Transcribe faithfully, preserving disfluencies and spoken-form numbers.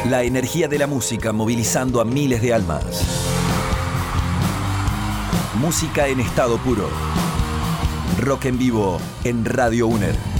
La energía de la música movilizando a miles de almas. Música en estado puro. Rock en vivo en Radio UNER.